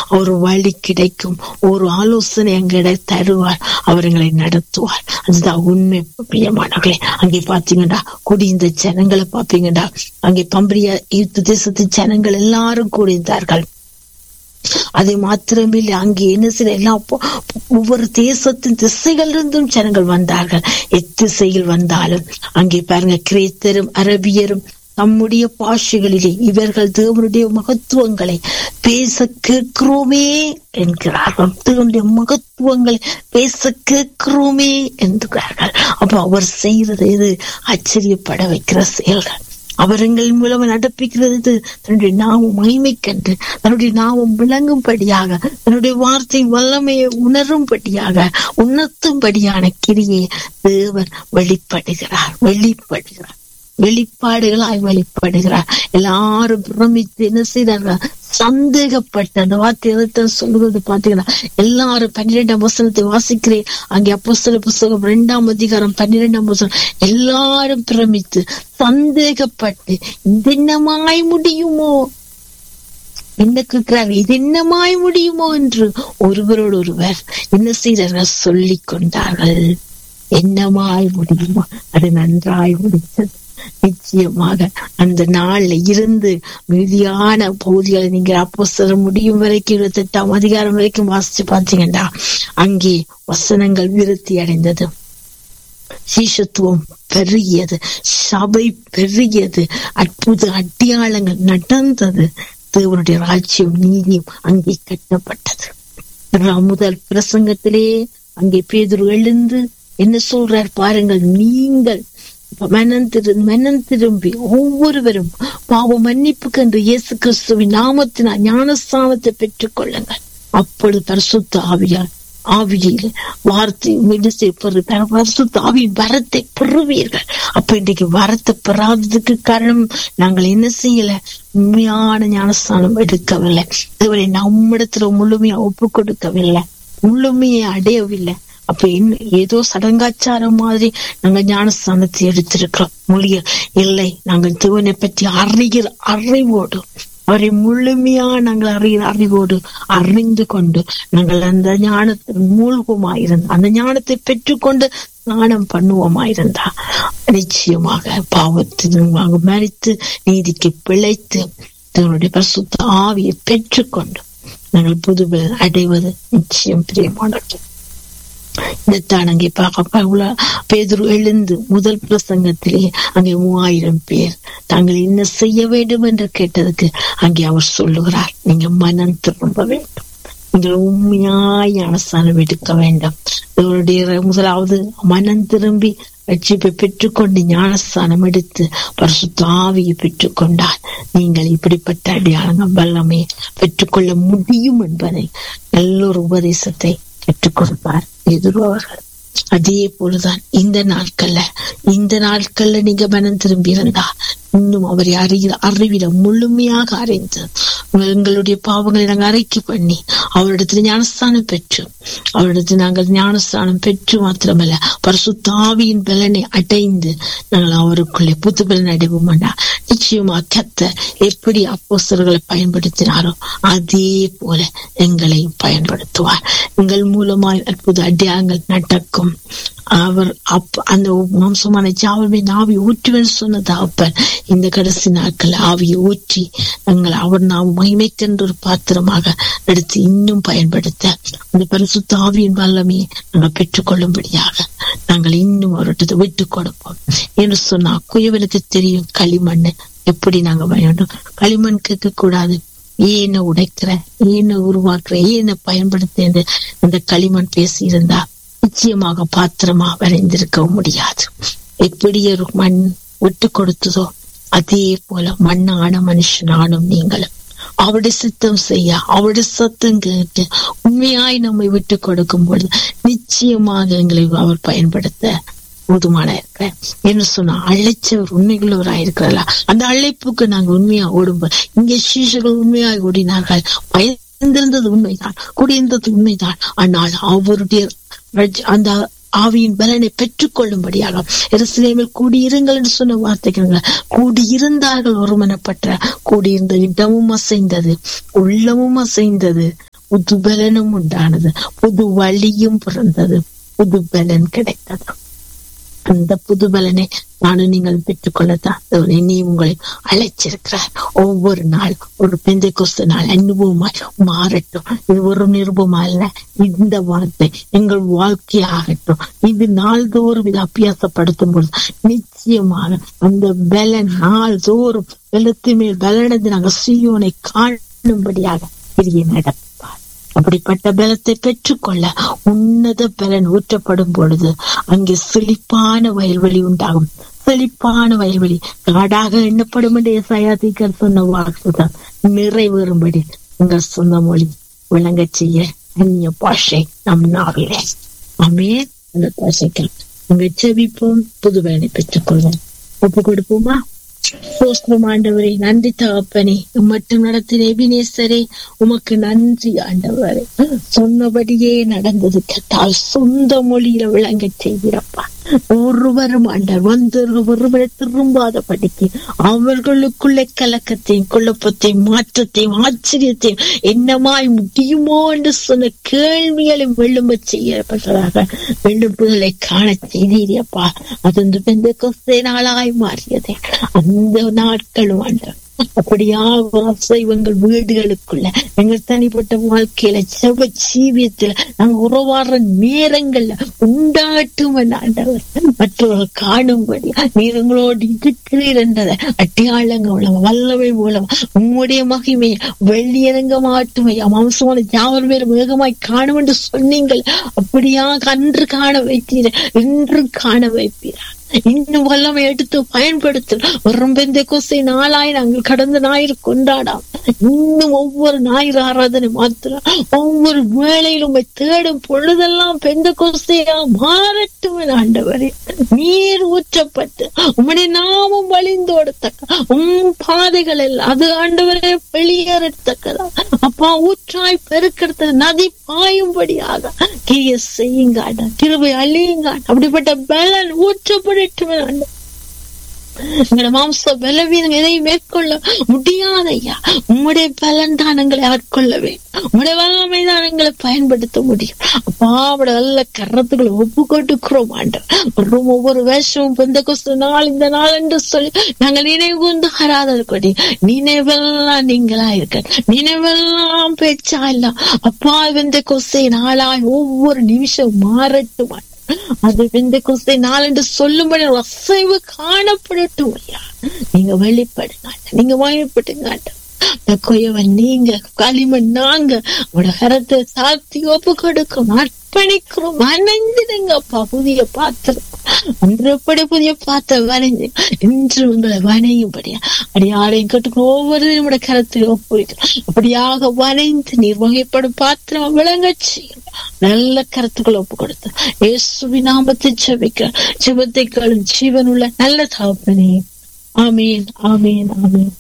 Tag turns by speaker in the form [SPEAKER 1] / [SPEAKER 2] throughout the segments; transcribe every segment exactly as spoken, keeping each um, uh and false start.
[SPEAKER 1] ஒரு வழி கிடைக்கும், ஒரு ஆலோசனை எங்களை தருவார், அவர்களை நடத்துவார். அதுதான் உண்மை பிரியமானவர்களே. அங்கே பாத்தீங்கன்னா குடியிருந்த ஜனங்களை பாத்தீங்கன்னா அங்கே பம்பரியா யுத்த தேசத்து ஜனங்கள் எல்லாரும் கூடியிருந்தார்கள். அது மாத்திரமில்லை, அங்கே என்ன செய்ய எல்லா ஒவ்வொரு தேசத்தின் திசைகள் இருந்தும் ஜனங்கள் வந்தார்கள். எத்திசையில் வந்தாலும் அங்கே பாருங்க, கிரேத்தரும் அரபியரும் நம்முடைய பாஷைகளிலே இவர்கள் தேவனுடைய மகத்துவங்களை பேச கேட்கிறோமே என்கிறார்கள். தேவனுடைய மகத்துவங்களை பேச கேட்கிறோமே என்கிறார்கள். அப்ப அவர் செய்யறது இது ஆச்சரியப்பட வைக்கிற செயல்கள். அவர்கள் மூலம் நடப்பிக்கிறது தன்னுடைய நாமம் மகிமைக்கென்று, தன்னுடைய நாமம் விளங்கும்படியாக, தன்னுடைய வார்த்தை வல்லமையை உணரும்படியாக, உணர்த்தும்படியான கிரியை தேவன் வெளிப்படுகிறார் வெளிப்படுகிறார் வெளிப்பாடுகளாய் வெளிப்படுகிறார். எல்லாரும் பிரமித்து என்ன செய்தார்கள்? சந்தேகப்பட்ட அந்த வார்த்தை சொல்லுவது பாத்தீங்கன்னா, எல்லாரும் பன்னிரெண்டாம் வசனத்தை வாசிக்கிறேன். அங்கே அப்போஸ்தலர் புத்தகம் இரண்டாம் அதிகாரம் பன்னிரெண்டாம் வசனம். எல்லாரும் பிரமித்து சந்தேகப்பட்டு இது என்னமாய் முடியுமோ என்ன கேட்கிறார், இது என்னமாய் முடியுமோ என்று ஒருவரோடு ஒருவர் என்ன செய்தார்கள்? சொல்லிக் கொண்டார்கள். என்னமாய் முடியுமோ அது நன்றாய் முடித்தது. நிச்சயமாக அந்த நாள்ல இருந்து மீதியான பகுதிகளை நீங்க அப்போஸ்தலர் முடியும் வரைக்கும் இருபத்தி எட்டாம் அதிகாரம் வரைக்கும் வாசிச்சு பாத்தீங்கன்னா அங்கே வசனங்கள் விருத்தி அடைந்தது, சீஷத்துவம் பெருகியது, சபை பெருகியது, அற்புத அடையாளங்கள் நடந்தது, தேவனுடைய ராஜ்யம் நீதியும் அங்கே கட்டப்பட்டது. முதல் பிரசங்கத்திலே அங்கே பேதுரு எழுந்து என்ன சொல்றார் பாருங்கள், நீங்கள் மனம் திரு மனம் திரும்பி ஒவ்வொருவரும் பாவ மன்னிப்புக்கு என்று இயேசு கிறிஸ்துவின் நாமத்தினால் ஞானஸ்நானத்தை பெற்றுக் கொள்ளுங்கள். அப்பொழுது பரிசுத்த ஆவியார் ஆவியில் வார்த்தை பரிசுத்த ஆவியின் வரத்தை பெறுவீர்கள். அப்ப இன்றைக்கு வரத்தை பெறாததுக்கு காரணம் நாங்கள் என்ன செய்யல? உண்மையான ஞானஸ்நானம் எடுக்கவில்லை. இதுவரை நம்மிடத்துல முழுமையா ஒப்பு கொடுக்கவில்லை, முழுமையை அடையவில்லை. அப்ப இன்னும் ஏதோ சடங்காச்சாரம் மாதிரி நாங்க ஞானஸ்தானத்தை எடுத்திருக்கிறோம். மொழிய இல்லை, நாங்கள் தேவனை பற்றி அறிகிற அறிவோடு, அவரை முழுமையா நாங்கள் அறிகிற அறிவோடு அறிந்து கொண்டு நாங்கள் அந்த ஞானத்தில் மூழ்குமாயிருந்தா, அந்த ஞானத்தை பெற்றுக்கொண்டு ஸ்நானம் பண்ணுவோமாயிருந்தா நிச்சயமாக பாவத்தில் மரித்து நீதிக்கு பிழைத்து தேவனுடைய பரிசுத்த ஆவியை பெற்றுக்கொண்டு நாங்கள் புதுவில் அடைவது நிச்சயம் பிரியமானது. இதைத்தான் அங்கே பார்க்க பேதுரு எழுந்து முதல் பிரசங்கத்திலே அங்கே மூவாயிரம் பேர் தாங்கள் என்ன செய்ய வேண்டும் என்று கேட்டதுக்கு அங்கே அவர் சொல்லுகிறார், நீங்க மனம் திரும்ப வேண்டும், நீங்கள் உண்மையாய் ஞானஸ்நானம் எடுக்க வேண்டும். இவருடைய முதலாவது மனம் திரும்பி ரட்சிப்பை பெற்றுக்கொண்டு ஞானஸ்தானம் எடுத்து பரிசுத்த ஆவியை பெற்றுக்கொண்டால் நீங்கள் இப்படிப்பட்ட அடையாளங்கள் வல்லமையை பெற்றுக்கொள்ள முடியும் என்பதை நல்ல ஒரு உபதேசத்தை பெற்றுக் கொடுப்பார் எதிர்வர்கள். அதே போலதான் இந்த நாட்கள்ல இந்த நாட்கள்ல நீங்க மனம் திரும்பி இருந்தா இன்னும் அவரை அறிகிற அறிவில முழுமையாக அறிந்து எங்களுடைய பாவங்களை நாங்கள் அறிக்கை பண்ணி அவரிடத்துல ஞானஸ்தானம் பெற்று அவரிடத்துல நாங்கள் ஞானஸ்தானம் பெற்று மாத்திரமல்ல பரிசுத்த ஆவியின் பலனை அடைந்து நாங்கள் அவருக்குள்ளே புது பலன் அடைவோம்னா நிச்சயமா கர்த்தர் எப்படி அப்போஸ்தலர்களை பயன்படுத்தினாரோ அதே போல எங்களையும் பயன்படுத்துவார். எங்கள் மூலமாய் அற்புத அடையாளங்கள் நடக்கும். அவர் அப் அந்த மாம்சமான ஜாவமே ஆவி ஊற்றுவேன் சொன்னது அப்பன் இந்த கடைசி நாட்கள் ஆவியை ஊற்றி நாங்கள் அவர் நாம் மகிமைக்கென்ற ஒரு பாத்திரமாக எடுத்து இன்னும் பயன்படுத்த அந்த பரிசுத்த ஆவியின் வல்லமையை நாங்கள் பெற்றுக்கொள்ளும்படியாக நாங்கள் இன்னும் அவர்கிட்ட விட்டு கொடுப்போம் என்று சொன்னா குயவனுக்கு தெரியும் களிமண் எப்படி நாங்க வேண்டும். களிமண் கேட்க கூடாது, ஏன உடைக்கிற ஏன உருவாக்குற ஏன பயன்படுத்த அந்த களிமண் பேசி இருந்தா நிச்சயமாக பாத்திரமா வரைந்திருக்க முடியாது. எப்படி ஒரு மண் விட்டு கொடுத்ததோ அதே போல மண்ணான மனுஷனானும் நீங்களும் அவருடைய சித்தம் செய்ய அவருடைய சத்தம் கேட்டு உண்மையாய் நம்மை விட்டு கொடுக்கும் பொழுது நிச்சயமாக எங்களை அவர் பயன்படுத்த போதுமான இருக்கிற என்ன சொன்னா அழைச்சவர் உண்மைகளவராயிருக்கிறா அந்த அழைப்புக்கு நாங்க உண்மையா ஓடும்போது இங்கே சீஷர்கள் உண்மையாய் ஓடினார்கள். பயந்திருந்தது உண்மைதான், கூடியிருந்தது உண்மைதான். ஆனால் அவருடைய அந்த ஆவியின் பலனை பெற்றுக் கொள்ளும்படியாக எருசலேமில் கூடியிருங்கள் என்று சொன்ன வார்த்தைகள் கூடியிருந்தார்கள். ஒருமனப்பட்ட கூடியிருந்த இடமும் அசைந்தது, உள்ளமும் அசைந்தது, புது பலனும் உண்டானது, புது வழியும் பிறந்தது, புது பலன் கிடைத்தது. அந்த புது பலனை நானும் நீங்கள் பெற்றுக்கொள்ளத்தான் இனி உங்களை அழைச்சிருக்கிறார். ஒவ்வொரு நாள் ஒரு பெந்தைக்கோஸ்து நாள் அனுபவமாய் மாறட்டும். இது ஒரு நிருபமா இல்ல, இந்த வார்த்தை எங்கள் வாழ்க்கையாகட்டும். இது நாள்தோறும் இது அபியாசப்படுத்தும் பொழுது நிச்சயமாக அந்த பலன் நாள்தோறும் பலத்து மேல் பலனது நாங்கள் சீயோனை காணும்படியாக பெரிய நடப்பார். அப்படிப்பட்ட பலத்தை பெற்றுக்கொள்ள உன்னத பலன் ஊற்றப்படும் பொழுது அங்கே செழிப்பான வயல்வெளி உண்டாகும். செழிப்பான வயல்வெளி காடாக எண்ணப்படும் என்று ஏசாயா தீர்க்கதரிசி சொன்ன வாக்குதான் நிறைவேறும்படி உங்கள் சொந்த மொழி விளங்க செய்ய அந்நிய பாஷை நம் நாவிலே. ஆமென். அந்த பாஷைக்கு உங்க செவிப்போம், புது பலனை பெற்றுக்கொள்வோம். ஒப்பு கொடுப்போமா? சோஸ்திரம் ஆண்டவரே, நன்றி தகப்பனே, மட்டும் நடத்தின எபினேசரே உமக்கு நன்றி ஆண்டவரே. சொன்னபடியே நடந்தது கேட்டால் சொந்த மொழியில விளங்க செய்கிறப்பா. ஒருவரும் ஆண்டவர் வந்து ஒருவரை திரும்பாத படிக்கு அவர்களுக்குள்ளே கலக்கத்தையும் குழப்பத்தையும் மாற்றத்தையும் ஆச்சரியத்தையும் என்னமாய் முடியுமோ என்று சொன்ன கேள்விகளை வெள்ளும்ப செய்யப்பட்டதாக வெள்ளுப்புகளை காண செய்தீரியப்பா. அது இந்த பெந்தெக்கோஸ்தே நாளாய் மாறியதே. அந்த நாட்களும் ஆண்டவர் அப்படியாக எங்கள் வீடுகளுக்குள்ள எங்கள் தனிப்பட்ட வாழ்க்கையில செவ ஜீவியத்துல நாங்க உறவாடுற நேரங்கள்ல உண்டாட்டும் ஆண்டவர் மற்றவர்கள் காணும்படி நீர் எங்களோடு இருக்கிறீர் என்றதை அட்டியாளங்க மூலம் வல்லமை மூலம் உங்களுடைய மகிமையை வெள்ளியரங்க மாட்டுமையா மாம்சமான யாவர் பேர் வேகமாய் காணும் என்று சொன்னீங்கள். அப்படியாக அன்று காண வைத்தீர, இன்றும் காண வைப்பீரா. இன்னும் வல்லமை எடுத்து பயன்படுத்தும். பெந்தைக்கோஸ்து நாளாய் நாங்கள் கடந்த ஞாயிறு கொண்டாடாம். இன்னும் ஒவ்வொரு ஞாயிறு ஆராதனை மாத்திரம் ஒவ்வொரு வேளையிலும் தேடும் பொழுதெல்லாம் பெந்தைக்கோஸ்தையா மாறட்டும் ஆண்டவரே. நீர் ஊற்றப்பட்டு உம்முடைய நாமம் வழிந்தோடத்தக்க உம் பாதைகள் எல்லாம் அது ஆண்டவரே வெளியேறத்தக்கதா அப்பா ஊற்றாய் பெருக்கிறது நதி பாயும்படியாக கிரிய செய்யுங்க, கிருபை அழியுங்க. அப்படிப்பட்ட பலன் ஊற்றப்பட மாம்ச பலவீனம் எதையும் மேற்கொள்ள முடியாதையா. உம்முடைய பலன் தான் எங்களை ஆட்கொள்ள வேண்டும். உம்முடைய வல்லமை தான் எங்களை பயன்படுத்த முடியும். அப்பா அவட நல்ல கரத்துக்களை ஒப்பு கொடுக்கிறோம் ஆண்டவர். ஒவ்வொரு வருஷமும் பெந்தெக்கோஸ்து நாள் இந்த நாள் என்று சொல்லி நாங்கள் நினைவுந்து ஆராதனை நினைவெல்லாம் நீங்களா இருக்க, நினைவெல்லாம் பேச்சா இல்ல அப்பா. பெந்தெக்கோஸ்து நாளாய் ஒவ்வொரு நிமிஷம் மாறட்டும். அது பெந்தெக்கோஸ்து நாள் என்று சொல்லும்படி அசைவு காணப்படட்டும் ஐயா. நீங்க வெளிப்படுங்க, நீங்க வாய்ப்படுங்க. கொயவன் நீங்க, களிமண் நாங்க, உங்களோட கரத்தை சாத்தி ஒப்பு கொடுக்கும் அர்ப்பணிக்கிறோம். வணைஞ்சிடுங்கப்பா புதிய பாத்திரம் அன்றப்படி புதிய பாத்திரம் வணைஞ்சு இன்று உங்களை வணையும்படியா அடியாரையும் கட்டுக்கு ஒவ்வொரு நம்முடைய கரத்தை ஒப்புக்கிறோம். அப்படியாக வணைந்து நீர் வகைப்படும் பாத்திரம் விளங்க செய்யும். நல்ல கருத்துக்கள் ஒப்பு கொடுத்து இயேசுவின் நாமத்தை ஜெபிக்கிறேன். ஜெபத்தை கேளும் ஜீவன் உள்ள நல்ல தகப்பனே. ஆமீன், ஆமீன், ஆமீன்.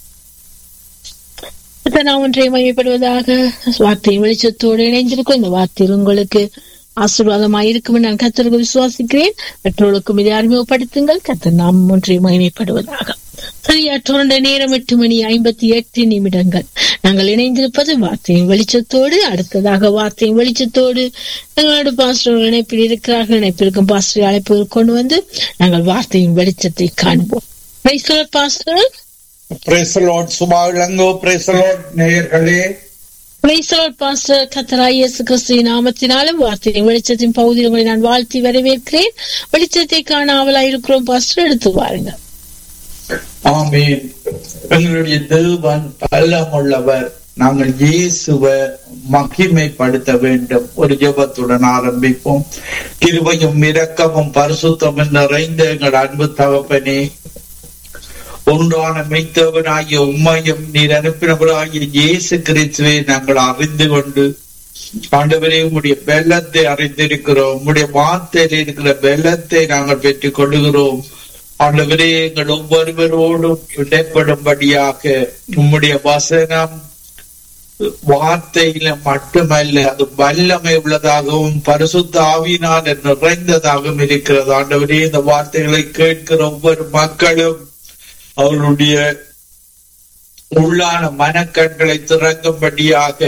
[SPEAKER 1] நான் ஒன்றை மையப்படுவதாக வார்த்தையின் வெளிச்சத்தோடு இணைந்திருக்கும். இந்த வார்த்தையில் உங்களுக்கு ஆசீர்வாதமாக இருக்கும் நான் கர்த்தருக்கு விசுவாசிக்கிறேன். மற்றவர்களுக்கும் இதை அறிமுகப்படுத்துங்கள். கர்த்தர் நாம் ஒன்றை மகிமைப்படுவதாக. சரியா தொடர்ந்த நேரம் எட்டு மணி ஐம்பத்தி எட்டு நிமிடங்கள். நாங்கள் இணைந்திருப்பது வார்த்தையின் வெளிச்சத்தோடு. அடுத்ததாக வார்த்தையின் வெளிச்சத்தோடு எங்களோட பாஸ்டர் இணைப்பில் இருக்கிறார்கள். இணைப்பிற்கும் பாஸ்டர் அழைப்பு கொண்டு வந்து நாங்கள் வார்த்தையின் வெளிச்சத்தை காண்போம். Pastor
[SPEAKER 2] Praise the Lord. Subha Ilango. Praise the Lord நேயர்களே.
[SPEAKER 1] Praise the Lord pastor. கர்த்தராகிய இயேசு கிறிஸ்துவின் நாமத்தினாலும் வார்த்தையின் வெளிச்சத்தின் பகுதியில் உங்களை நான் வாழ்த்தி வரவேற்கிறேன். வெளிச்சத்தை காண ஆவலாய் இருக்கிறோம் பாஸ்டர், எடுத்து வாருங்க.
[SPEAKER 2] ஆமென். எங்களுடைய தேவன் பலமுள்ளவர். நாங்கள் இயேசுவை மகிமைப்படுத்த வேண்டும். ஒரு ஜெபத்துடன் ஆரம்பிப்போம். கிருபையும் இரக்கமும் பரிசுத்தமும் நிறைந்த எங்கள் அன்பு தகப்பனே, ஒன்றான மெய்த்தவனாகிய உம்மையும் நீர் அனுப்பினவராகிய இயேசு கிறிஸ்துவை நாங்கள் அறிந்து கொண்டு ஆண்டவரே உம்முடைய பெலத்தை அறிந்திருக்கிறோம். உம்முடைய வார்த்தையில் இருக்கிற பெலத்தை நாங்கள் பெற்றுக் கொள்ளுகிறோம். ஆண்டவரே எங்கள் ஒவ்வொருவரோடும் இடைப்படும்படியாக உம்முடைய வசனம் வார்த்தையில மட்டுமல்ல, அது வல்லமை உள்ளதாகவும் பரிசுத்த ஆவியினால் நிறைந்ததாகவும் இருக்கிறது. ஆண்டவரே இந்த வார்த்தைகளை கேட்கிற ஒவ்வொரு மக்களும் அவர்களுடைய உள்ளான மனக்கண்களை திறங்கும்படியாக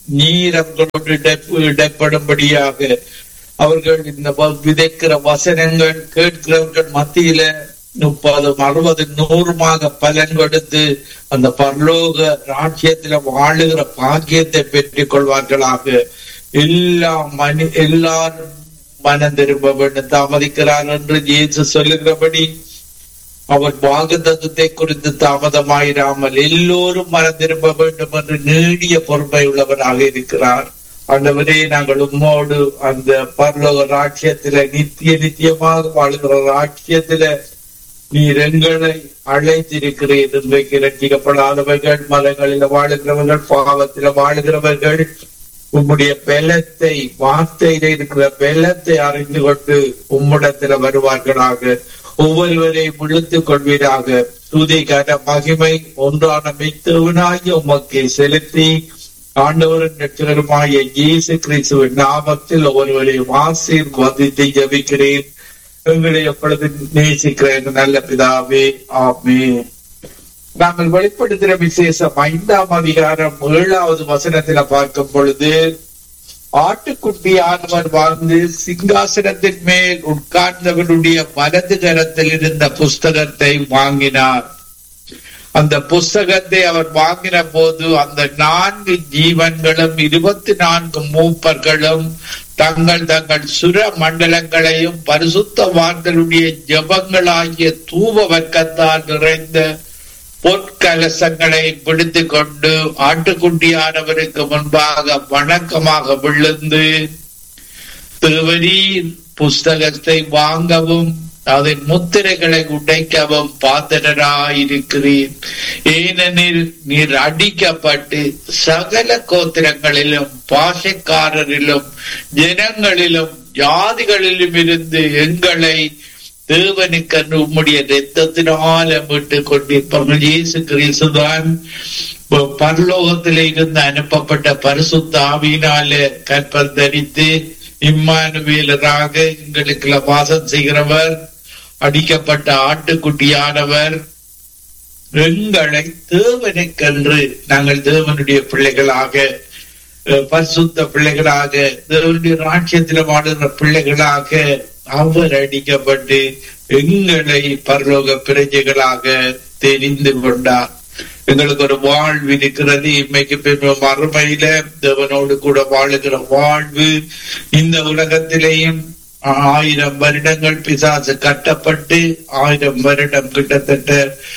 [SPEAKER 2] நீரங்களோடு இடைப்படும்படியாக அவர்கள் இந்த விதைக்கிற வசனங்கள் கேட்கிறவர்கள் மத்தியில முப்பது அறுபது நூறுமாக பலன் கொடுத்து அந்த பரலோக ராஜ்யத்துல வாழுகிற பாக்கியத்தை பெற்றுக் கொள்வார்களாக. எல்லா மனி எல்லாரும் மனம் திரும்ப வேண்டும் தாமதிக்கிறார் என்று இயேசு சொல்லுகிறபடி அவர் வாக்குத்தத்தத்தை குறித்து தாமதமாயிராமல் எல்லோரும் மனம் திரும்ப வேண்டும் என்று நீடிய பொறுமை உள்ளவராக இருக்கிறார். ஆண்டவரே, நாங்கள் உம்மோடு அந்த பரலோக ராஜ்யத்தில நித்திய நித்தியமாக வாழ்கிற ராஜ்யத்தில நீர் எங்களை அழைத்திருக்கிறீர். இன்றைக்கு ரட்சிக்கப்படாதவர்கள், மதங்களில வாழுகிறவர்கள், பாவத்தில வாழுகிறவர்கள் உம்முடைய பெலத்தை, வார்த்தையில இருக்கிற பெலத்தை அறிந்து கொண்டு உம்மிடத்துல வருவார்களாக. ஒவ்வொருவரையும் இழுத்துக் கொள்வீராக. துதிகர மகிமை ஒன்றான மெய்த்தவனாகிய உமக்கை செலுத்தி ஆண்டவரின் ரட்சகருமாகிய இயேசு கிறிஸ்துவின் நாமத்தில் ஒவ்வொருவரையும் ஆசீர்வதித்து ஜெபிக்கிறேன். எங்களை எப்பொழுது நேசிக்கிறேன் நல்ல பிதாவே, ஆமென். நாங்கள் வெளிப்படுத்துகிற விசேஷம் ஐந்தாம் அதிகாரம் ஏழாவது வசனத்துல பார்க்கும் பொழுது, ஆட்டுக்குட்டியானவர் வாழ்ந்து சிங்காசனத்தின் மேல் உட்கார்ந்தவனுடைய வலது கரத்தில் இருந்த புஸ்தகத்தை வாங்கினார். அந்த புஸ்தகத்தை அவர் வாங்கின போது அந்த நான்கு ஜீவன்களும் இருபத்தி நான்கு மூப்பர்களும் தங்கள் தங்கள் சுர மண்டலங்களையும் பரிசுத்தவான்களுடைய ஜபங்களாகிய தூப வர்க்கத்தால் நிறைந்த பொற்கலசங்களை பிடித்து கொண்டு ஆட்டுக்குட்டியானவருக்கு முன்பாக வணக்கமாக விழுந்து, தேவரீர் புஸ்தகத்தை வாங்கவும் அதன் முத்திரைகளை உடைக்கவும் பாத்திரராயிருக்கிறீர். ஏனெனில் நீர் அடிக்கப்பட்டு சகல கோத்திரங்களிலும் பாஷைக்காரரிலும் ஜனங்களிலும் ஜாதிகளிலும் இருந்து எங்களை தேவனுக்கு உம்முடைய இரத்தத்தினால மீட்டுக் கொண்டிருப்பார்கள். இயேசு கிறிஸ்துதான் பரலோகத்திலே இருந்து அனுப்பப்பட்ட பரிசுத்த ஆவியினால கற்பந்தரித்து இம்மானுவேலராக எங்களுக்கு வாசம் செய்கிறவர், அடிக்கப்பட்ட ஆட்டுக்குட்டியானவர் எங்களை தேவனுக்கென்று, நாங்கள் தேவனுடைய பிள்ளைகளாக, பரிசுத்த பிள்ளைகளாக, தேவனுடைய ராஜ்யத்தில் வாழுகிற பிள்ளைகளாக அவர் அடிக்கப்பட்டு எங்களை பரலோக பிரஜைகளாக தெரிந்து கொண்டார். எங்களுக்கு ஒரு வாழ்வு இருக்கிறது. இன்மைக்கு மறுமையில தேவனோடு கூட வாழுகிற வாழ்வு. இந்த உலகத்திலேயும் ஆயிரம் வருடங்கள் பிசாசு கட்டப்பட்டு ஆயிரம் வருடம் கிட்டத்தட்ட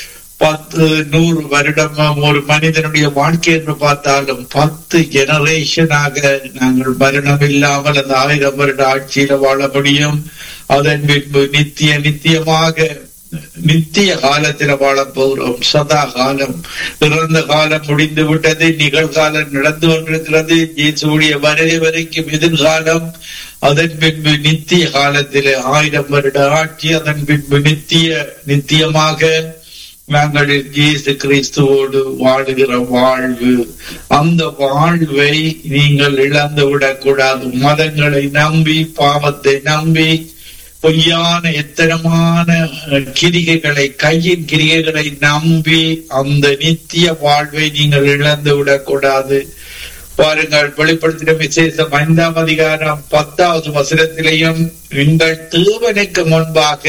[SPEAKER 2] பத்து நூறு வருடம் ஒரு மனிதனுடைய வாழ்க்கை என்று பார்த்தாலும் பத்து ஜெனரேஷனாக நாங்கள் மரணம் இல்லாமல் அந்த ஆயிரம் வருட ஆட்சியில வாழ முடியும். அதன் பின்பு நித்திய நித்தியமாக நித்திய காலத்தில வாழ போகிறோம். சதா காலம், இறந்த காலம் முடிந்து விட்டது, நிகழ்காலம் நடந்து கொண்டிருக்கிறது, இயேசுடைய வருகை வரைக்கும் எதிர்காலம், அதன் பின்பு நித்திய காலத்தில ஆயிரம் வருட ஆட்சி, அதன் பின்பு நித்திய நித்தியமாக நாங்கள் இயேசு கிறிஸ்துவோடு வாழுகிற வாழ்வு. அந்த வாழ்வை நீங்கள் இழந்து விடக்கூடாது. மதங்களை நம்பி, பாவத்தை நம்பி, பொய்யான எத்தனமான கிரிகைகளை, கையின் கிரிகைகளை நம்பி அந்த நித்திய வாழ்வை நீங்கள் இழந்து விடக்கூடாது. பாருங்கள், வெளிப்படுத்தின விசேஷம் ஐந்தாம் அதிகாரம் பத்தாவது வசனத்திலேயும், எங்கள் தேவனுக்கு முன்பாக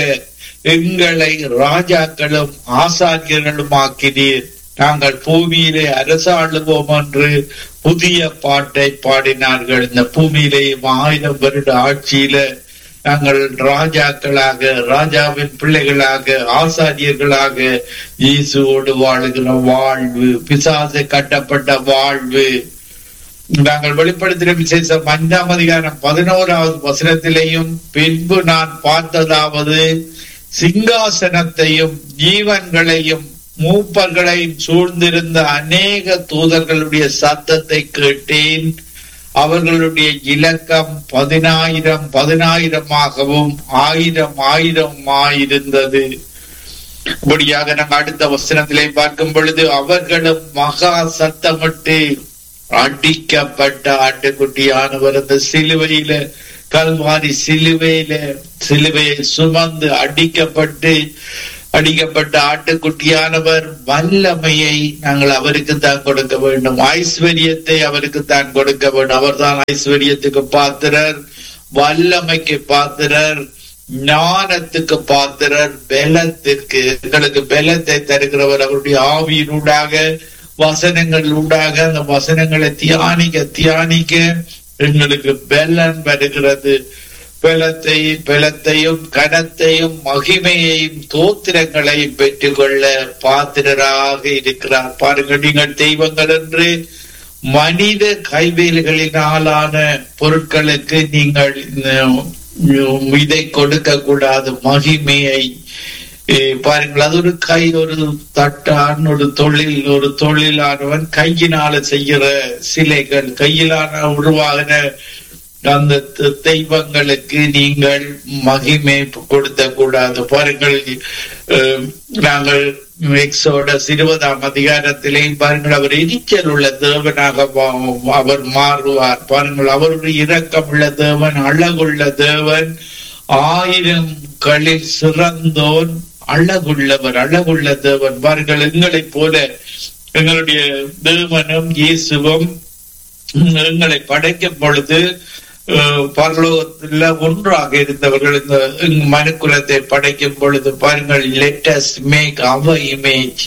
[SPEAKER 2] எங்களை ராஜாக்களும் ஆசாரியர்களும் ஆக்கினீர், நாங்கள் பூமியிலே அரசாளுவோம் என்று புதிய பாட்டை பாடினார்கள். இந்த பூமியிலே ஆயிரம் வருட ஆட்சியில நாங்கள் ராஜாக்களாக, ராஜாவின் பிள்ளைகளாக, ஆசாரியர்களாக இயேசுவோடு வாழுகிற வாழ்வு, பிசாசு கட்டப்பட்ட வாழ்வு. நாங்கள் வெளிப்படுத்தின விசேஷம் ஐந்தாம் அதிகாரம் பதினோராவது வசனத்திலேயும், பின்பு நான் பார்த்ததாவது சிங்காசனத்தையும் ஜீவன்களையும் மூப்பர்களையும் சூழ்ந்திருந்த அநேக தூதர்களுடைய சத்தத்தை கேட்டேன். அவர்களுடைய இலக்கம் பதினாயிரம் பதினாயிரமாகவும் ஆயிரம் ஆயிரமாயிருந்தது. இப்படியாக நாங்கள் அடுத்த வசனத்திலே பார்க்கும் பொழுது, அவர்களும் மகா சத்தமிட்டு அடிக்கப்பட்ட ஆட்டுக்குட்டியானவர் அந்த சிலுவையில, கல்வாரி சிலுவையில சிலுவையை சுமந்து அடிக்கப்பட்டு அடிக்கப்பட்ட ஆட்டுக்குட்டியானவர் வல்லமையை நாங்கள் அவருக்கு தான் கொடுக்க வேண்டும், ஐஸ்வர்யத்தை அவருக்கு தான் கொடுக்க வேண்டும். அவர் தான் ஐஸ்வர்யத்துக்கு பாத்திரர், வல்லமைக்கு பாத்திரர், ஞானத்துக்கு பாத்திரர், பலத்திற்கு எங்களுக்கு பலத்தை தருகிறவர். அவருடைய ஆவியினூடாக வசனங்கள் ஊடாக அந்த வசனங்களை தியானிக்க தியானிக்க எங்களுக்கு பலன் வருகிறது. பலத்தை பலத்தையும் கனத்தையும் மகிமையையும் தோத்திரங்களையும் பெற்றுக்கொள்ள பாத்திரராக இருக்கிறார். பாருங்கள், நீங்கள் தெய்வங்கள் என்று மனித கைவேல்களினாலான பொருட்களுக்கு நீங்கள் இதை கொடுக்க கூடாது. மகிமையை பாருங்கள், அது ஒரு கை, ஒரு தட்டான், ஒரு தொழில், ஒரு தொழிலானவன் கையினால செய்கிற சிலைகள், கையிலான உருவாகின அந்த தெய்வங்களுக்கு நீங்கள் மகிமை கொடுத்த கூடாது. பாருங்கள், நாங்கள் எக்ஸோடஸ் இருபதாம் அதிகாரத்திலே பாருங்கள், அவர் எரிச்சல் உள்ள தேவனாக அவர் மாறுவார். பாருங்கள், அவருடைய இரக்கம் உள்ள தேவன், அழகுள்ள தேவன், ஆயிரம் களில் சிறந்தோன், அழகுள்ளவர், அழகுள்ள தேவன். பாருங்கள், எங்களைப் போல எங்களுடைய தேவனும் இயேசுவும் எங்களை படைக்கும் பொழுது பரலோகத்தில் ஒன்றாக இருந்தவர்கள். இந்த மனுக்குலத்தை படைக்கும் பொழுது பாருங்கள், let us make our image,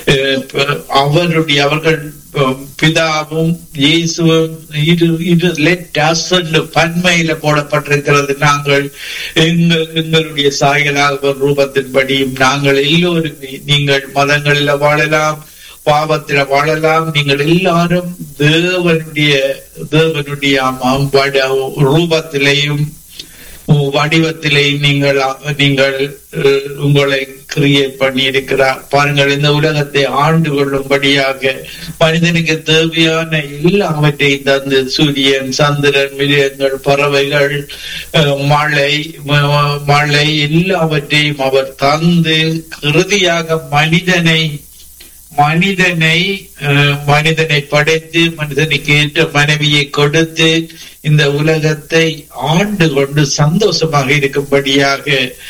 [SPEAKER 2] அவருடைய அவர்கள் பிதாவும் இயேசுவும் இரு இரு let us என்று பன்மையில போடப்பட்டிருக்கிறது. நாங்கள் எங்கள் எங்களுடைய சாயலாக ரூபத்தின்படியும் நாங்கள் எல்லோருமே, நீங்கள் மதங்களில் வாழலாம், பாவத்தில வாழலாம், நீங்கள் எல்லாரும் தேவனுடைய தேவனுடைய ரூபத்திலேயும் வடிவத்திலேயும் நீங்கள் நீங்கள் உங்களை கிரியேட் பண்ணி இருக்கிறார். பாருங்கள், இந்த உலகத்தை ஆண்டு கொள்ளும்படியாக மனிதனுக்கு தேவையான எல்லாவற்றையும் தந்து, சூரியன், சந்திரன், மிருகங்கள், பறவைகள், மழை மழை எல்லாவற்றையும் அவர் தந்து இறுதியாக மனிதனை மனிதனை மனிதனை படைத்து மனிதனுக்கு ஏற்ற மனைவியை கொடுத்து இந்த உலகத்தை ஆண்டு கொண்டு சந்தோஷமாக இருக்கும்படியாக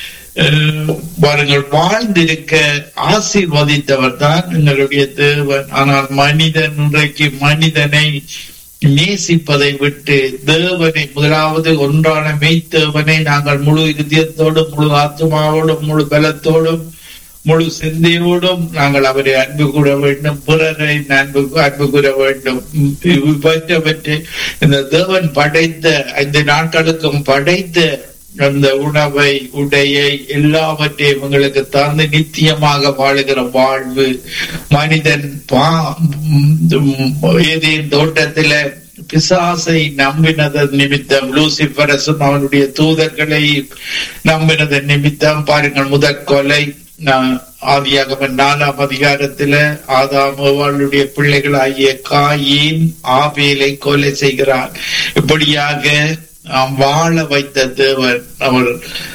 [SPEAKER 2] பாருங்கள் வாழ்ந்திருக்க ஆசீர்வதித்தவர் தான் எங்களுடைய தேவன். ஆனால் மனிதன் இன்றைக்கு மனிதனை நேசிப்பதை விட்டு தேவனை, முதலாவது ஒன்றான மெய்த்தேவனை நாங்கள் முழு இதயத்தோடும், முழு ஆத்மாவோடும், முழு பலத்தோடும், முழு சிந்தையோடும் நாங்கள் அவரை அன்பு கூற வேண்டும், பிறரை அன்பு அன்பு கூற வேண்டும். பற்றி இந்த தேவன் படைத்த ஐந்து நாட்களுக்கும் படைத்த அந்த உணவை, உடையை, எல்லாவற்றையும் எங்களுக்கு தந்து நித்தியமாக வாழுகிற வாழ்வு. மனிதன் பா ஏதேன் தோட்டத்தில பிசாசை நம்பினதன் நிமித்தம், லூசிபரசும் அவனுடைய தூதர்களை நம்பினதன் நிமித்தம் பாருங்கள், முதற் கொலை ஆதியாகமம் நாலாம் அதிகாரத்துல ஆதாம் அவளுடைய பிள்ளைகள் ஆகிய காயின் ஆபேலை கொலை செய்கிறார். இப்படியாக வாழ வைத்த தேவன் அவர்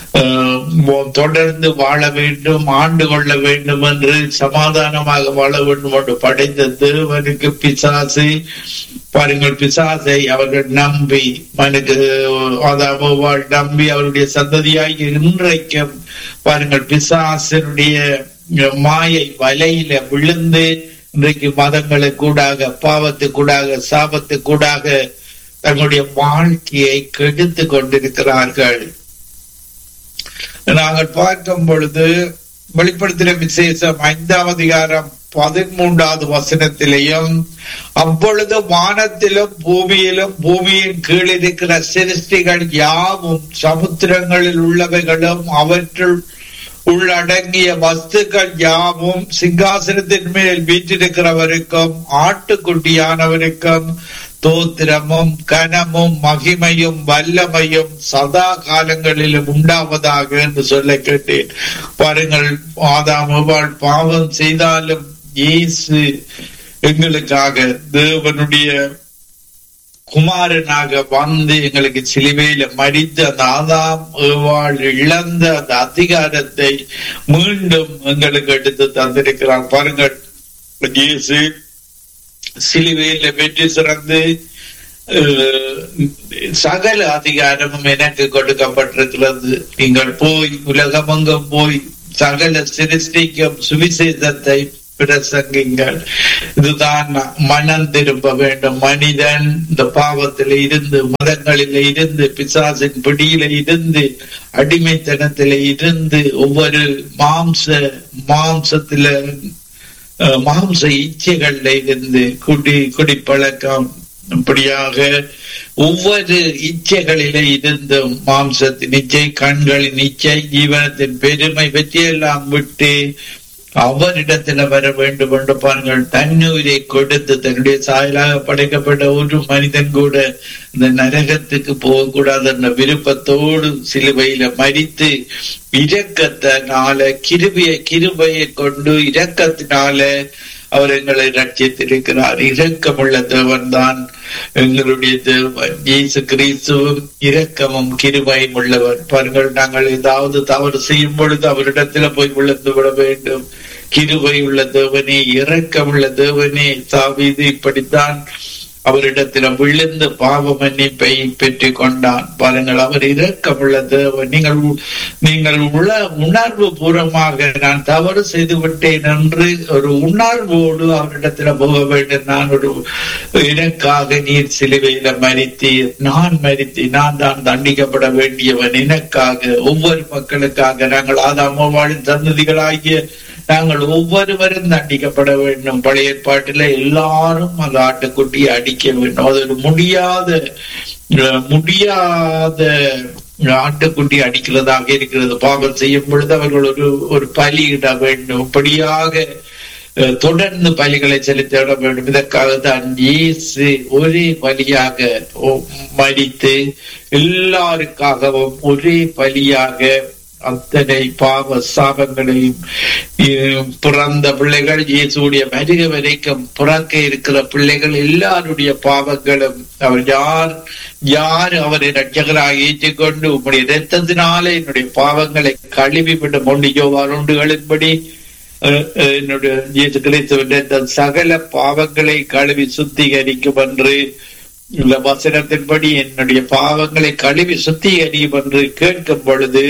[SPEAKER 2] தொடர்ந்து வாழ வேண்டும், ஆண்டு கொள்ள வேண்டும் என்று, சமாதானமாக வாழ வேண்டும் என்று படைத்த தேவனுக்கு பிசாசு பாருங்கள், பிசாசை அவர்கள் நம்பி மனுக்கு அதாவது நம்பி அவருடைய சந்ததியாகி இன்றைக்கும் பாருங்கள் பிசாசனுடைய மாயை வலையில விழுந்து இன்றைக்கு மதங்களுக்கு கூடாக, பாவத்துக்கூடாக, சாபத்துக்கூடாக தங்களுடைய வாழ்க்கையை கெடுத்து கொண்டிருக்கிறார்கள். நாங்கள் பார்க்கும் பொழுது வெளிப்படுத்தின விசேஷம் ஐந்தாம் அதிகாரம் பதிமூன்றாவது வசனத்திலேயும், அப்பொழுது வானத்திலும் பூமியிலும் பூமியின் கீழ் இருக்கிற சிருஷ்டிகள் யாவும், சமுத்திரங்களில் உள்ளவைகளும் அவற்றுள் உள்ளடங்கிய வஸ்துக்கள் யாவும், சிங்காசனத்தின் மேல் வீற்றிருக்கிறவருக்கும் ஆட்டுக்குட்டியானவருக்கும் தோத்திரமும் கனமும் மகிமையும் வல்லமையும் சதா காலங்களிலும் உண்டாவதாக என்று சொல்ல கேட்டேன். பாருங்கள், ஆதாம் ஏவாள் பாவம் செய்தாலும் இயேசு எங்களுக்காக தேவனுடைய குமாரனாக வந்து எங்களுக்கு சிலுவையில மரித்து அந்த ஆதாம் ஏவாள் இழந்த அந்த அதிகாரத்தை மீண்டும் எங்களுக்கு எடுத்து தந்திருக்கிறார். பாருங்கள், இயேசு சிலுவையில வெற்றி சிறந்து சகல அதிகாரமும் எனக்கு கொடுக்கப்பட்டிருக்கிறது, நீங்கள் போய் உலகமெங்கும் போய் சகல சிருஷ்டிக்கும் சுவிசேஷத்தை பிரசங்கிங்கள். இதுதான் மனம் திரும்ப வேண்டும். மனிதன் இந்த பாவத்தில இருந்து, மதங்களில இருந்து, பிசாசின் பிடியில இருந்து, அடிமைத்தனத்தில இருந்து, ஒவ்வொரு மாம்ச மாம்சத்தில மாம்ச இச்சைகள்ல இருந்து, குடி குடிப்பழக்கம் இப்படியாக ஒவ்வொரு இச்சைகளிலே இருந்தும், மாம்சத்தின் இச்சை, கண்களின் இச்சை, ஜீவனத்தின் பெருமை பற்றியெல்லாம் விட்டு அவரிடத்துல வர வேண்டும் என்று பாருங்கள். தன்னுயிரை கொடுத்து தன்னுடைய சாயலாக படைக்கப்பட்ட ஒரு மனிதன் கூட இந்த நரகத்துக்கு போகக்கூடாது என்ற விருப்பத்தோடு சிலுவையில மரித்து இரக்கத்தினால கிருபையை கிருபையை கொண்டு இரக்கத்தினால அவர் எங்களை ரட்சித்திருக்கிறார். இரக்கமுள்ள தேவன் தான் எங்களுடைய தேவன். இயேசு கிறிஸ்துவும் இரக்கமும் கிருபையும் உள்ளவர். பாருங்கள், நாங்கள் ஏதாவது தவறு செய்யும் பொழுது அவரிடத்துல போய் விழுந்து விட வேண்டும். கிருபை உள்ள தேவனே, இரக்கமுள்ள தேவனே, தாவீது இப்படித்தான் அவரிடத்துல விழுந்து பாவ மன்னிப்பை பெற்றுக் கொண்டான். பாருங்கள், அவர் இரக்கமுள்ள தேவன். நீங்கள் நீங்கள் உள்ள உணர்வு பூர்வமாக நான் தவறு செய்து விட்டேன் என்று ஒரு உணர்வோடு அவரிடத்துல போக வேண்டும். நான் ஒரு எனக்காக நீர் சிலுவையில மரித்தீர், நான் மரித்தி நான் தான் தண்டிக்கப்பட வேண்டியவன். எனக்காக, ஒவ்வொரு மக்களுக்காக, நாங்கள் ஆதாமோவாளின் சந்ததிகளாகிய நாங்கள் ஒவ்வொருவரும் தண்டிக்கப்பட வேண்டும். பழைய ஏற்பாட்டில எல்லாரும் அந்த ஆட்டுக்குட்டியை அடிக்க வேண்டும். அது ஒரு முடியாத முடியாத ஆட்டுக்குட்டி அடிக்கிறதாக இருக்கிறது. பாவம் செய்யும் பொழுது அவர்கள் ஒரு ஒரு பலியிட வேண்டும். இப்படியாக தொடர்ந்து பலிகளை செலுத்திட வேண்டும். இதற்காக தான் இயேசு ஒரே பலியாக மரித்து எல்லாருக்காகவும் ஒரே பலியாக அத்தனை பாவ சாபங்களையும், பிறந்த பிள்ளைகள் இயேசுடைய வருகை வரைக்கும் பிறக்க இருக்கிற பிள்ளைகள் எல்லாருடைய பாவங்களும் அவர் யார் யார் அவரை ரட்சகராக ஏற்றுக்கொண்டு உங்களுடைய இரத்தத்தினாலே என்னுடைய பாவங்களை கழுவி விடும் ஒன்று யோவான் ஒன்றுகளின்படி என்னுடைய இயேசு கிறிஸ்துவின் சகல பாவங்களை கழுவி சுத்திகரிக்கும் என்று இந்த வசனத்தின்படி என்னுடைய பாவங்களை கழுவி சுத்திகரிக்கும் என்று கேட்கும் பொழுது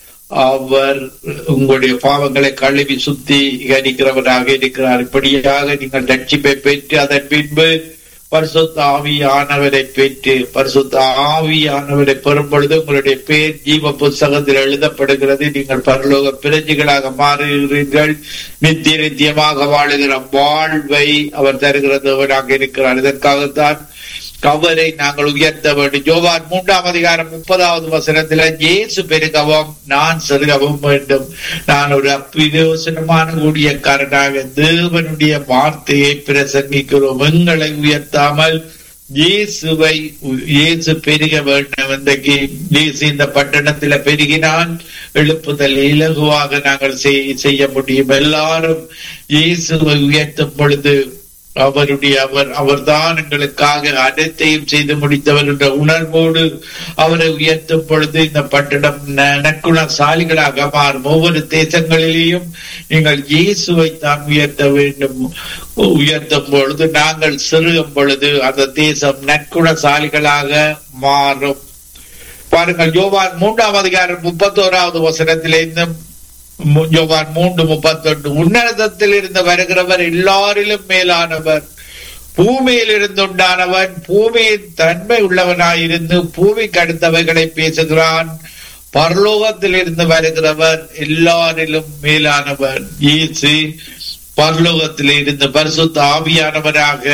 [SPEAKER 2] அவர் உங்களுடைய பாவங்களை கழுவி சுத்திகரிக்கிறவராக இருக்கிறார். இப்படியாக நீங்கள் ரட்சிப்பை பெற்று அதன் பின்பு பரிசுத்த ஆவியானவரை பெற்று பரிசுத்த ஆவியானவரை பெறும் பொழுது உங்களுடைய பேர் ஜீவ புஸ்தகத்தில் எழுதப்படுகிறது. நீங்கள் பரலோக பிரஜைகளாக மாறுகிறீர்கள். நித்திய நித்தியமாக வாழுகிற வாழ்வை அவர் தருகிறவராக இருக்கிறார். இதற்காகத்தான் கவரை நாங்கள் உயர்த்த வேண்டும். யோவான் மூன்றாம் அதிகாரம் முப்பதாவது வசனத்துல இயேசு பெருகவும் நான் சிறுகவும் வேண்டும். நான் ஒரு அப்பிரோசனமான ஊழியக்காரனாக தேவனுடைய வார்த்தையை பிரசங்கிக்கிறோம். எங்களை உயர்த்தாமல் இயேசுவை இயேசு பெருக வேண்டும். இன்றைக்கு இயேசு இந்த பட்டணத்துல பெருகினால் எழுப்புதல் இலகுவாக நாங்கள் செய்ய முடியும். எல்லாரும் இயேசுவை உயர்த்தும் பொழுது அவருடைய அவர் அவர்தான் எங்களுக்காக அனைத்தையும் செய்து முடித்தவர் என்ற உணர்வோடு அவரை உயர்த்தும் பொழுது இந்த பட்டணம் நற்குணசாலிகளாக மாறும். ஒவ்வொரு தேசங்களிலேயும் நீங்கள் இயேசுவை தான் உயர்த்த வேண்டும். உயர்த்தும் பொழுது நாங்கள் சிறுகும் பொழுது அந்த தேசம் நற்குணசாலிகளாக மாறும். பாருங்கள், யோவான் மூன்றாம் அதிகாரம் முப்பத்தோராவது வசனத்திலிருந்து யோவான் மூன்று முப்பத்தி ஒன்று உன்னதத்தில் இருந்து வருகிறவர் எல்லாரிலும் மேலானவர், பூமியில் இருந்து உண்டானவன், பூமியின் தன்மை உள்ளவனாயிருந்து பூமிக்கு அடுத்தவைகளை பேசுகிறான். பரலோகத்தில் இருந்து வருகிறவர் எல்லாரிலும் மேலானவர். இயேசு பரலோகத்தில் இருந்து பரிசுத்த ஆவியானவராக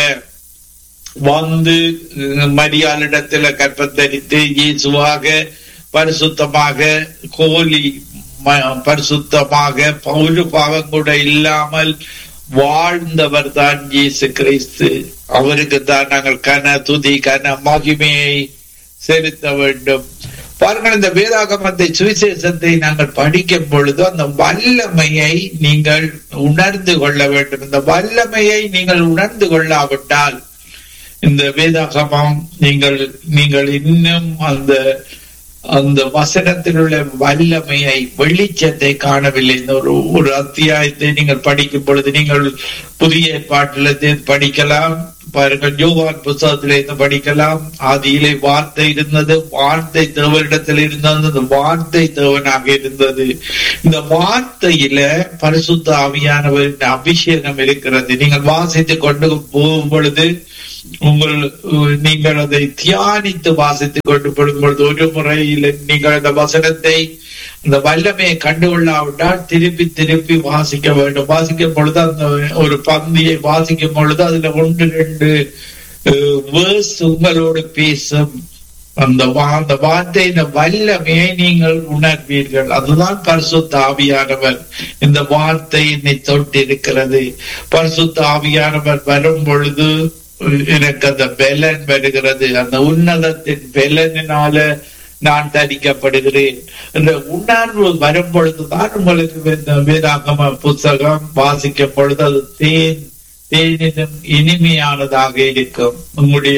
[SPEAKER 2] வந்து மரியாளிடத்தில் கற்பந்தரித்து இயேசுவாக பரிசுத்தமாக கோலி பரிசுத்தமாக ஒரு பாவம் கூட இல்லாமல் வாழ்ந்தவர் தான் இயேசு கிறிஸ்து. அவருக்கு தான் நாங்கள் கன துதி கன மகிமையை செலுத்த வேண்டும். பாருங்கள், இந்த வேதாகமத்தை சுவிசேஷத்தை நாங்கள் படிக்கும் பொழுது அந்த வல்லமையை நீங்கள் உணர்ந்து கொள்ள வேண்டும். இந்த வல்லமையை நீங்கள் உணர்ந்து கொள்ளாவிட்டால் இந்த வேதாகமம் நீங்கள் நீங்கள் இன்னும் அந்த அந்த வசனத்தில் உள்ள வல்லமையை வெளிச்சத்தை காணவில்லை. இந்த ஒரு ஒரு அத்தியாயத்தை நீங்கள் படிக்கும் பொழுது நீங்கள் புதிய ஏற்பாட்டில் படிக்கலாம். பாருங்கள், யோவான் புத்தகத்திலே இருந்து படிக்கலாம். ஆதியிலே வார்த்தை இருந்தது, வார்த்தை தேவனிடத்தில் இருந்தது, இந்த வார்த்தை தேவனாக இருந்தது. இந்த வார்த்தையில பரிசுத்த ஆவியானவரின் அபிஷேகம் இருக்கிறது. நீங்கள் வாசித்துக் கொண்டு போகும் பொழுது உங்கள் நீங்கள் அதை தியானித்து வாசித்துக் கொண்டு போடும் பொழுது ஒரு முறையில் நீங்கள் அந்த வசனத்தை அந்த வல்லமையை கண்டுகொள்ளாவிட்டால் திருப்பி திருப்பி வாசிக்க வேண்டும். வாசிக்கும் பொழுது அந்த ஒரு பந்தியை வாசிக்கும் பொழுது அதுல ஒன்று ரெண்டு வேர்ஸ் உங்களோடு பேசும். அந்த அந்த வார்த்தையின் வல்லமையை நீங்கள் உணர்வீர்கள். அதுதான் பரிசுத்த ஆவியானவர். இந்த வார்த்தை என்னை தொட்டிருக்கிறது. பரிசுத்த ஆவியானவர் வரும் பொழுது எனக்கு அந்த பலன் வருகிறது. அந்த உன்னதத்தின் பலனினால நான் தரிக்கப்படுகிறேன். இந்த உணர்வு வரும் பொழுதுதான் உங்களுக்கு இந்த வேதாகம புத்தகம் வாசிக்கும் பொழுது அது தேன் தேனினும் இனிமையானதாக இருக்கும். உங்களுடைய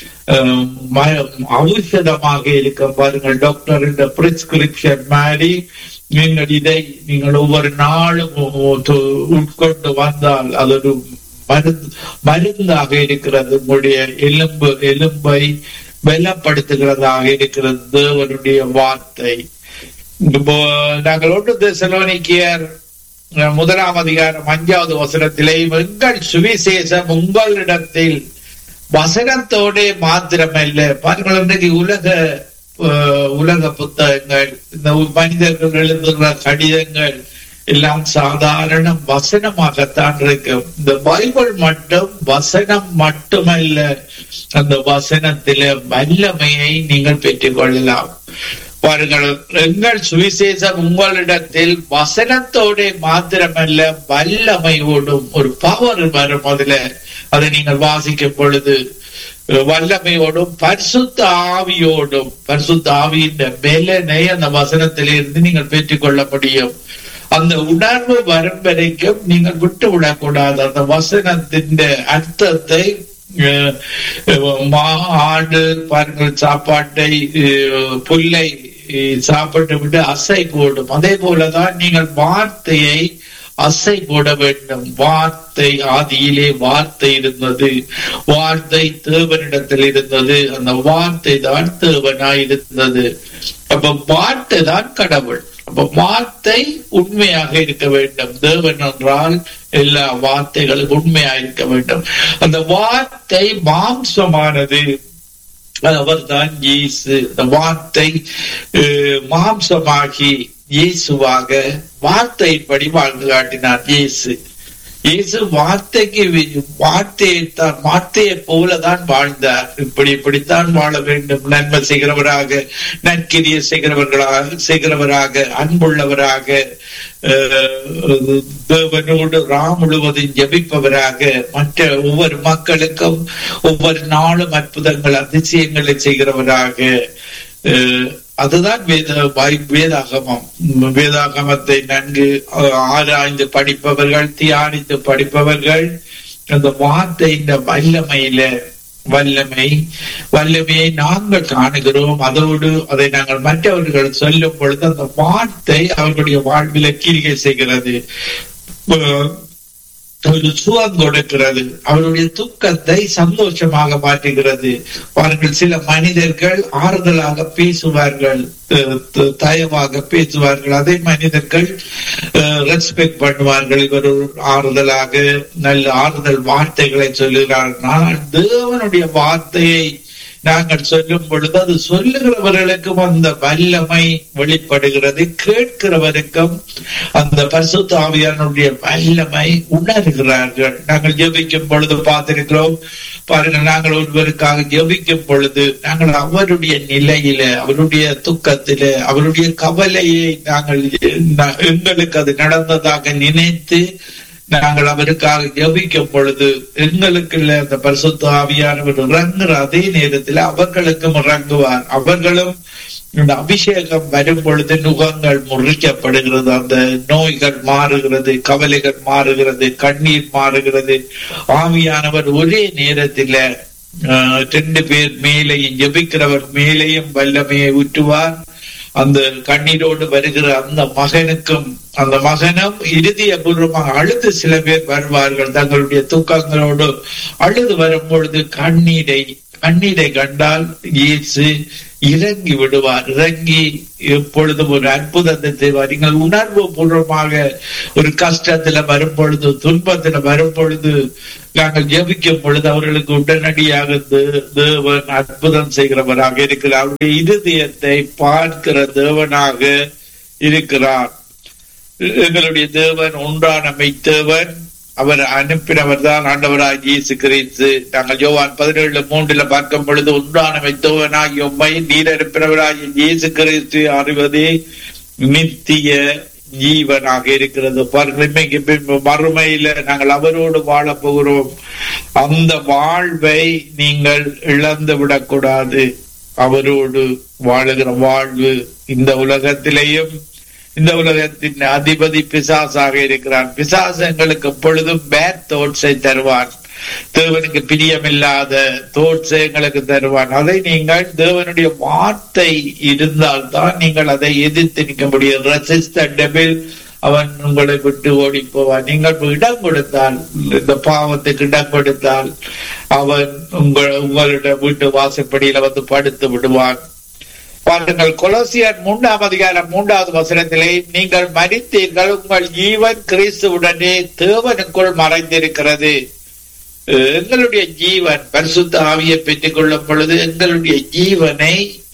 [SPEAKER 2] ஔஷதமாக இருக்கும். பாருங்கள், டாக்டர் இந்த பிரிஸ்கிரிப்ஷன் மாதிரி நீங்கள் இதை நீங்கள் ஒவ்வொரு நாளும் உட்கொண்டு வந்தால் அது ஒரு மருந்து மருந்தாக இருக்கிறது. உங்களுடைய எலும்பு எலும்பை பலப்படுத்துகிறதாக இருக்கிறது தேவனுடைய வார்த்தை. நாங்கள் ஒன்று தெசலோனிக்கேயர் முதலாம் அதிகாரம் அஞ்சாவது வசனத்திலே, எங்கள் சுவிசேஷம் உங்களிடத்தில் வசனத்தோட மாத்திரமல்ல. பாருங்கள், இன்றைக்கு உலக உலக புத்தகங்கள், இந்த மனிதர்கள் எழுதுகிற கடிதங்கள் எல்லாம் சாதாரண வசனமாகத்தான் இருக்கும். இந்த பைபிள் மட்டும் வசனம் மட்டுமல்ல, அந்த வசனத்தில வல்லமையை நீங்கள் பெற்றுக் கொள்ளலாம். பாருங்கள், எங்கள் சுவிசேஷம் உங்களிடத்தில் வசனத்தோட மாத்திரமல்ல வல்லமையோடும், ஒரு பவர் வரும் அதுல, அதை நீங்கள் வாசிக்கும் பொழுது வல்லமையோடும் பரிசுத்த ஆவியோடும், பரிசுத்த ஆவியின் பலனை அந்த வசனத்திலிருந்து நீங்கள் பெற்றுக் கொள்ள முடியும். அந்த உணர்வு வரும் வரைக்கும் நீங்கள் விட்டு விடக்கூடாது. அந்த வசனத்தின் அர்த்தத்தை ஆடு பாருங்கள் சாப்பாட்டை புல்லை சாப்பிட்டு விட்டு அசை போடும். அதே போலதான் நீங்கள் வார்த்தையை அசை போட வேண்டும். வார்த்தை ஆதியிலே வார்த்தை இருந்தது, வார்த்தை தேவனிடத்தில் இருந்தது, அந்த வார்த்தை தான் தேவனாய் இருந்தது. அப்ப வார்த்தை தான் கடவுள். அப்ப வார்த்தை உண்மையாக இருக்க வேண்டும். தேவன் என்றால் எல்லா வார்த்தைகளும் உண்மையாக இருக்க வேண்டும். அந்த வார்த்தை மாம்சமானது, அவர் தான் இயேசு. அந்த வார்த்தை மாம்சமாகி இயேசுவாக வார்த்தையின்படி வாழ்ந்து காட்டினார். இயேசு இயேசு வார்த்தைக்கு வார்த்தையை தான் வார்த்தையை போலதான் வாழ்ந்தார். இப்படி இப்படித்தான் வாழ வேண்டும், நன்மை செய்கிறவராக, நற்கிரிய செய்கிறவர்களாக செய்கிறவராக அன்புள்ளவராக, தேவனோடு ராம் முழுவதும் ஜபிப்பவராக, மற்ற ஒவ்வொரு மக்களுக்கும் ஒவ்வொரு நாளும் அற்புதங்கள் அதிசயங்களை செய்கிறவராக. அதுதான் வேத வேதாகமம். வேதாகமத்தை நன்கு ஆராய்ந்து படிப்பவர்கள், தியானித்து படிப்பவர்கள் அந்த வார்த்தையின் வல்லமையில வல்லமை வல்லமையை நாங்கள் காணுகிறோம். அதோடு அதை நாங்கள் மற்றவர்கள் சொல்லும் பொழுது அந்த வார்த்தை அவர்களுடைய வாழ்வில கிரிகை செய்கிறது, ஒரு சுகம் கொடுக்கிறது, அவருடைய துக்கத்தை சந்தோஷமாக மாற்றுகிறது. அவர்கள் சில மனிதர்கள் ஆறுதலாக பேசுவார்கள், தயவாக பேசுவார்கள், அதே மனிதர்கள் ரெஸ்பெக்ட் பண்ணுவார்கள். இவர் ஆறுதலாக நல்ல ஆறுதல் வார்த்தைகளை சொல்லுகிறார்கள். ஆனால் தேவனுடைய வார்த்தையை நாங்கள் சொல்லும் பொழுது அது சொல்லுகிறவர்களுக்கும் அந்த வல்லமை வெளிப்படுகிறது, கேட்கிறவருக்கும் அந்த பரிசுத்த ஆவியானுடைய வல்லமை உணர்கிறார்கள். நாங்கள் ஜெபிக்கும் பொழுது பார்த்திருக்கிறோம் பாருங்கள், நாங்கள் ஒருவருக்காக ஜெபிக்கும் பொழுது நாங்கள் அவருடைய நிலையில, அவருடைய துக்கத்தில, அவருடைய கவலையை நாங்கள் எங்களுக்கு அது நடந்ததாக நினைத்து நாங்கள் அவருக்காக ஜெபிக்கும் பொழுது எங்களுக்கு அந்த பரிசுத்த ஆவியானவர் இறங்குற அதே நேரத்தில் அவர்களுக்கும் இறங்குவார். அவர்களும் இந்த அபிஷேகம் வரும் பொழுது நுகங்கள் முறிக்கப்படுகிறது, அந்த நோய்கள் மாறுகிறது, கவலைகள் மாறுகிறது, கண்ணீர் மாறுகிறது. ஆவியானவர் ஒரே நேரத்தில் ரெண்டு பேர் மேலையும் ஜெபிக்கிறவர் மேலையும் வல்லமையை ஊற்றுவார், அந்த கண்ணீரோடு வருகிற அந்த மகனுக்கும் அந்த மகனும் இறுதிய பூர்வமாக அழுது சில பேர் வருவார்கள் தங்களுடைய தூக்கங்களோடு அழுது வரும் பொழுது கண்ணீரை கண்ணீரை கண்டால் இயேசு இறங்கி விடுவார். இறங்கி எப்பொழுதும் ஒரு அற்புதத்தை செய்வார். நீங்கள் உணர்வு பூர்வமாக ஒரு கஷ்டத்துல வரும் பொழுது துன்பத்துல வரும் பொழுது நாங்கள் ஜெபிக்கும் பொழுது அவர்களுக்கு உடனடியாக தேவன் அற்புதம் செய்கிறவராக இருக்கிறார். அவருடைய இருதயத்தை பார்க்கிற தேவனாக இருக்கிறார். எங்களுடைய தேவன் ஒன்றான மெய்த்தேவன். அவர் அனுப்பினவர் தான் ஆண்டவராய் இயேசு கிறிஸ்து. நாங்கள் யோவான் பதினேழு மூன்றுல பார்க்கும் பொழுது ஒன்றான மெய்த்தேவனாகிய உம்மை நீர் அனுப்பினவராகிய இயேசு கிறிஸ்து அறிவதே நித்திய ஜீவனாக இருக்கிறது. பாருங்கள், மறுமையில நாங்கள் அவரோடு வாழ போகிறோம். அந்த வாழ்வை நீங்கள் இழந்து விடக்கூடாது. அவரோடு வாழுகிற வாழ்வு இந்த உலகத்திலேயும் இந்த உலகத்தின் அதிபதி பிசாசாக இருக்கிறான். பிசாசு எங்களுக்கு எப்பொழுதும் பேட் தோட்ஸை தருவான். தேவனுக்கு பிரியமில்லாத தோட்ஸை எங்களுக்கு தருவான். அதை நீங்கள் தேவனுடைய வார்த்தை இருந்தால் தான் நீங்கள் அதை எதிர்த்து நிற்க முடியும். ரெசிஸ்ட் தி டெவில், அவன் உங்களை விட்டு ஓடி போவான். நீங்கள் இடம் கொடுத்தால், இந்த பாவத்துக்கு இடம் கொடுத்தால், அவன் உங்கள் உங்களுடைய வீட்டு வாசற்படியில வந்து படுத்து விடுவான். பாருங்கள், கொலோசியர் மூன்றாம் அதிகாரம் மூன்றாவது வசனத்திலே நீங்கள் மரித்தீர்கள், உங்கள் ஜீவன் கிறிஸ்துவுடனே தேவனுக்குள் மறைந்திருக்கிறது. எங்களுடைய ஜீவன் பரிசுத்த ஆவியை பெற்றுக் கொள்ளும் பொழுது எங்களுடைய ஜீவனை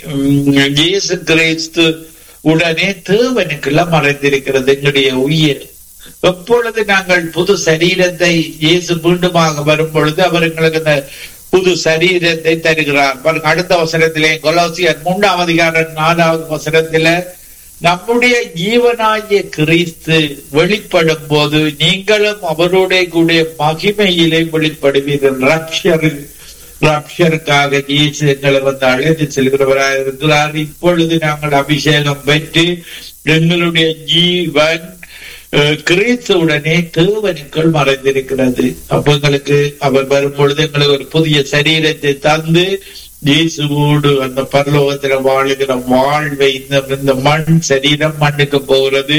[SPEAKER 2] இயேசு கிறிஸ்து உடனே தேவனுக்குள்ள மறைந்திருக்கிறது. எங்களுடைய உயிர் எப்பொழுது நாங்கள் புது சரீரத்தை இயேசு மீண்டுமாக வரும் பொழுது அவர் எங்களுக்கு இந்த புது சரீரத்தை தருகிறார். அடுத்த வசனத்திலே கொலோசியர் மூன்றாம் அதிகாரம் நாலாவது வசனத்தில நம்முடைய ஜீவனாகிய கிறிஸ்து வெளிப்படும் போது நீங்களும் அவருடைய கூட மகிமையிலே வெளிப்படுவீர்கள். ரட்சர் ரட்சருக்காக இயேசு எங்களை வந்து அழைத்து செல்கிறவராக இருக்கிறார். இப்பொழுது நாங்கள் அபிஷேகம் பெற்று எங்களுடைய ஜீவன் கிறிஸ்துவுடனே தேவனுக்குள் மறைந்திருக்கிறது. அப்ப எங்களுக்கு அவர் வரும் பொழுது எங்களுக்கு ஒரு புதிய சரீரத்தை தந்து இயேசுவோடு அந்த பரலோகத்துல வாழுகிற வாழ்வை இந்த மண் சரீரம் மண்ணுக்கு போகிறது,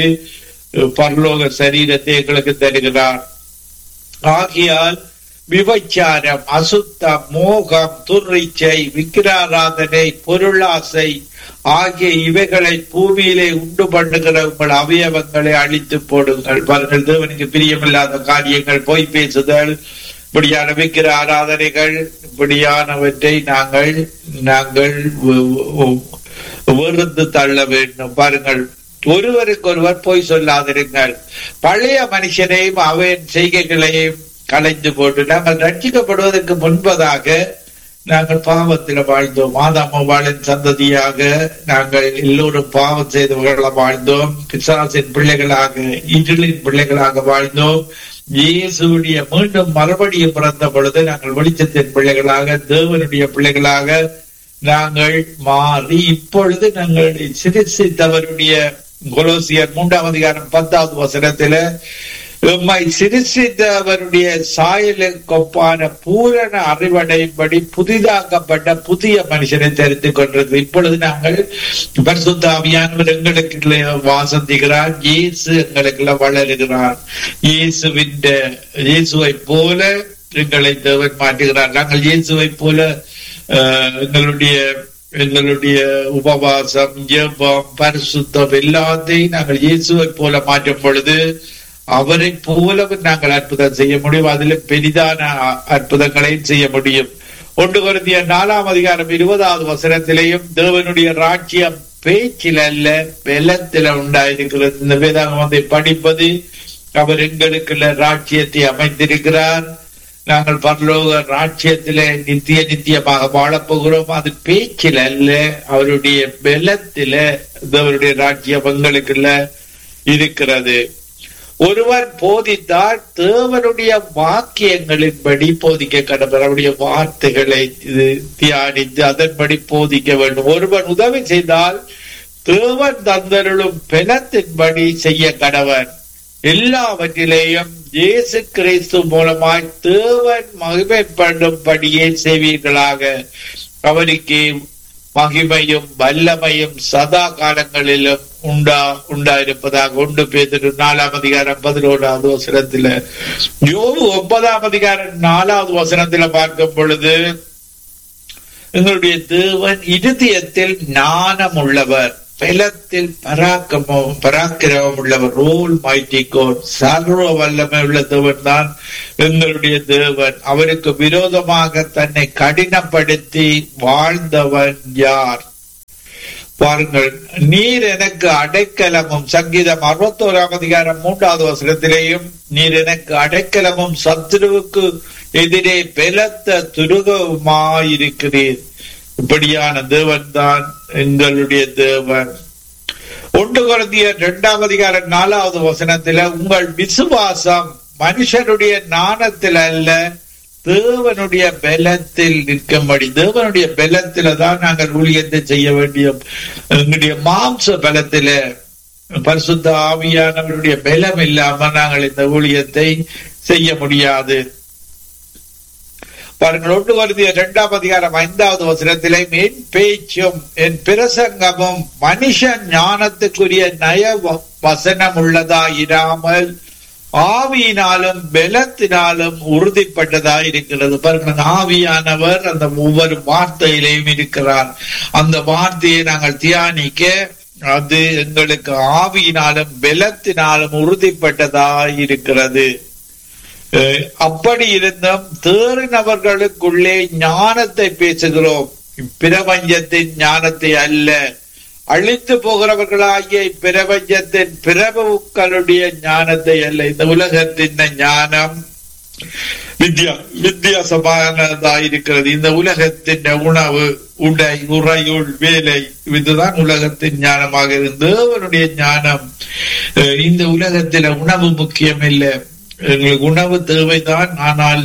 [SPEAKER 2] பரலோக சரீரத்தை எங்களுக்கு தருகிறார். ஆகையால் விபச்சாரம், அசுத்தம், மோகம், துர்ரிச்சை, விக்கிராராதனை, பொருளாசை ஆகிய இவைகளை பூமியிலே உண்டு பண்ணுகிற உங்கள் அவயவங்களை அழித்து போடுங்கள். பாருங்கள், தேவனுக்கு பிரியமில்லாத காரியங்கள், பொய் பேசுதல், இப்படியான விக்கிர ஆராதனைகள், இப்படியானவற்றை நாங்கள் நாங்கள் வெறுத்து தள்ள வேண்டும். பாருங்கள், ஒருவருக்கு ஒருவர் பொய் சொல்லாதிருங்கள். பழைய மனுஷனையும் அவன் செய்கைகளையும் கலைந்து போட்டு நாங்கள் ரட்சிக்கப்படுவதற்கு முன்பதாக நாங்கள் பாவத்தில் வாழ்ந்தோம். ஆதாம் சந்ததியாக நாங்கள் எல்லோரும் பாவம் செய்தவர்களாக வாழ்ந்தோம். பிசாசின் பிள்ளைகளாக, இருளின் பிள்ளைகளாக வாழ்ந்தோம். இயேசுடைய மீண்டும் மறுபடியும் பிறந்த பொழுது நாங்கள் வெளிச்சத்தின் பிள்ளைகளாக, தேவனுடைய பிள்ளைகளாக நாங்கள் மாறி இப்பொழுது நாங்கள் சிரிசித்தவருடைய கொலோசியர் மூன்றாம் அதிகாரம் பத்தாவது வசனத்தில உம்மை சிரிசித்தவருடைய சாயலுக்கு ஒப்பான பூரண அறிவடையும்படி புதிதாக்கப்பட்ட புதிய மனுஷனை தெரிந்து கொண்டது. இப்பொழுது நாங்கள் பரிசுத்த ஆவியானவர் எங்களுக்கு வாசந்திக்கிறார். இயேசு எங்களுக்குள்ள வளருகிறார். இயேசுவின் இயேசுவை போல எங்களை தேவன் மாற்றுகிறார். நாங்கள் இயேசுவை போல எங்களுடைய எங்களுடைய உபவாசம், ஜெபம், பரிசுத்தம் எல்லாத்தையும் நாங்கள் இயேசுவை போல மாற்றும் பொழுது அவரை போலவும் நாங்கள் அற்புதம் செய்ய முடியும். அதில் பெரிதான அற்புதங்களையும் செய்ய முடியும். ஒன்று கொரிந்தியர் நாலாம் அதிகாரம் இருபதாவது வசனத்திலேயும் தேவனுடைய ராஜ்யம் பேச்சில் அல்ல வெள்ளத்தில உண்டாயிருக்கிறது. இந்த வேதாகமத்தை படிப்பது அவர் எங்களுக்குள்ள ராஜ்யத்தை அமைந்திருக்கிறார். நாங்கள் பரலோக ராஜ்யத்திலே நித்திய நித்தியமாக வாழப்போகிறோம். அது பேச்சில் அல்ல, அவருடைய வெள்ளத்தில அவருடைய ராஜ்யம் எங்களுக்குள்ள இருக்கிறது. ஒருவர் போதித்தால் தேவனுடைய வாக்கியங்களின்படி போதிக்க கடவுள். அவருடைய வார்த்தைகளை தியானித்து அதன்படி போதிக்க வேண்டும். ஒருவன் உதவி செய்தால் தேவன் தந்தருளும் பெலத்தின்படி செய்ய கடவன். எல்லாவற்றிலேயும் இயேசு கிறிஸ்து மூலமாய் தேவன் மகிமைப்படும்படியே செய்வீர்களாக. அவருக்கு மகிமையும் வல்லமையும் சதா காலங்களிலும் உண்டா உண்டாயிருப்பதாக ஒன்று பேதுரு நாலாம் அதிகாரம் பதினோராவது வசனத்துல, யோபு ஒன்பதாம் அதிகாரம் நாலாவது வசனத்துல பார்க்கும் பொழுது, எங்களுடைய தேவன் இருதயத்தில் ஞானம் உள்ளவர், பலத்தில் பராக்கிரமம் பராக்கிரமம் உள்ளவர். ரோல் மைட்டி கோட், சர்வ வல்லமை உள்ள தேவன் தான் எங்களுடைய தேவன். அவருக்கு விரோதமாக தன்னை கடினப்படுத்தி வாழ்ந்தவன் யார்? பாருங்கள், நீர் எனக்கு அடைக்கலமும், சங்கீதம் அறுபத்தோராம் அதிகாரம் மூன்றாவது வசனத்திலேயும், நீர் எனக்கு அடைக்கலமும் சத்துருவுக்கு எதிரே பலத்த துருகமாயிருக்கிறீர். இப்படியான தேவன் தான் எங்களுடைய தேவன். ஒன்று கொரிந்தியர் இரண்டாம் அதிகாரம் நாலாவது வசனத்துல, உங்கள் விசுவாசம் மனுஷனுடைய ஞானத்தில் அல்ல, தேவனுடைய பலத்தில் நிற்கும்படி. தேவனுடைய பலத்தில தான் நாங்கள் ஊழியத்தை செய்ய வேண்டிய, எங்களுடைய மாம்ச பலத்தில, பரிசுத்த ஆவியானவருடைய பலம் இல்லாம நாங்கள் இந்த ஊழியத்தை செய்ய முடியாது. பாருங்கள், ஒன்று கொரிந்தியர் இரண்டாம் அதிகாரம் ஐந்தாவது வசனத்திலே, என் பேச்சும் என் பிரசங்கமும் மனுஷன் ஞானத்துக்குரிய நய வசனம் உள்ளதா இராமல் ஆவியினாலும் பலத்தினாலும் உறுதிப்பட்டதா இருக்கிறது. பாருங்கள், ஆவியானவர் அந்த ஒவ்வொரு வார்த்தையிலையும் இருக்கிறார். அந்த வார்த்தையை நாங்கள் தியானிக்க அது எங்களுக்கு ஆவியினாலும் பலத்தினாலும் உறுதிப்பட்டதா இருக்கிறது. அப்படி இருந்தும் தேறினவர்களுக்குள்ளே ஞானத்தை பேசுகிறோம், பிரபஞ்சத்தின் ஞானத்தை அல்ல. அழித்து போகிறவர்களாகிய பிரபஞ்சத்தின் பிரபுக்களுடைய ஞானத்தை அல்ல. இந்த உலகத்தின் ஞானம் வித்யா வித்தியாசமானதாயிருக்கிறது. இந்த உலகத்தின் உணவு, உடை, உறையுள், வேலை, இதுதான் உலகத்தின் ஞானமாக இருந்து, தேவனுடைய ஞானம். இந்த உலகத்தில உணவு முக்கியம் இல்லை, எங்களுக்கு உணவு தேவைதான். ஆனால்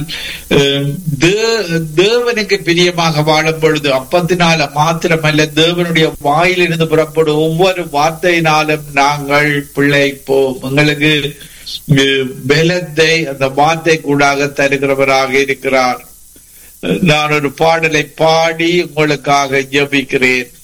[SPEAKER 2] தேவனுக்கு பிரியமாக வாழும் பொழுது அப்பத்தினால மாத்திரமல்ல, தேவனுடைய வாயிலிருந்து புறப்படும் ஒவ்வொரு வார்த்தையினாலும் நாங்கள் பிழைப்போம். எங்களுக்கு பலத்தை அந்த வார்த்தை கூடாக தருகிறவராக இருக்கிறார். நான் ஒரு பாடலை பாடி உங்களுக்காக ஜெபிக்கிறேன்.